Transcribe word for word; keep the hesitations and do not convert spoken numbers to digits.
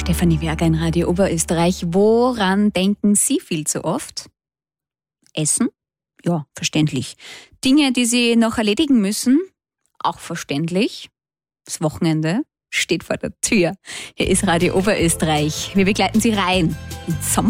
Stefanie Werger in Radio Oberösterreich. Woran denken Sie viel zu oft? Essen? Ja, verständlich. Dinge, die Sie noch erledigen müssen? Auch verständlich. Das Wochenende steht vor der Tür. Hier ist Radio Oberösterreich. Wir begleiten Sie rein ins Sommer.